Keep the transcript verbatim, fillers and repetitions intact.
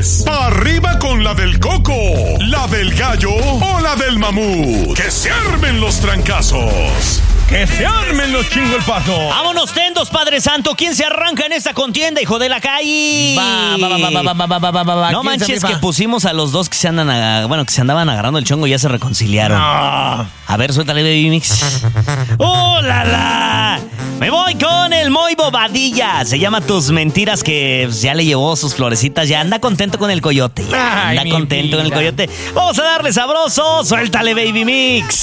es pa' arriba con la del Coco, la del Gallo o la del Mamut. ¡Que se armen los trancazos! ¡Que se armen los chingo el paso! ¡Vámonos, tendos, Padre Santo! ¿Quién se arranca en esta contienda, hijo de la calle? Va, va, va, va, va, va, va, va, va, va. No ¿Quién se manches rifa? que pusimos a los dos que se andan, a- bueno, que se andaban agarrando el chongo y ya se reconciliaron. No. A ver, suéltale, Baby Mix. ¡Oh, la, la! Me voy con el Moy Bobadilla. Se llama Tus Mentiras, que pues, ya le llevó sus florecitas. Ya anda contento con el coyote. Ya Ay, anda mi contento con el vida. coyote. Vamos a darle sabroso. Suéltale, Baby Mix.